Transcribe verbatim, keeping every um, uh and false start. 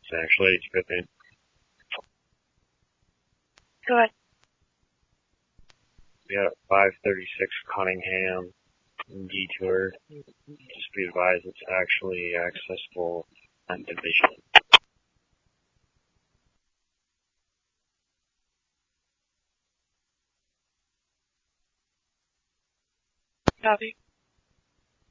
actually. It's a good thing. Go ahead. We got five thirty-six Cunningham detour. Just be advised it's actually accessible on division. Copy.